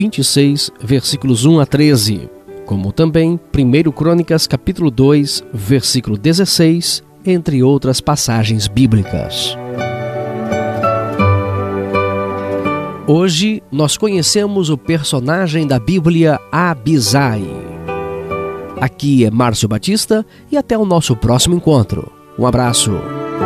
26, versículos 1 a 13, como também 1 Crônicas, capítulo 2, versículo 16, entre outras passagens bíblicas. Hoje nós conhecemos o personagem da Bíblia, Abisai. Aqui é Márcio Batista e até o nosso próximo encontro. Um abraço.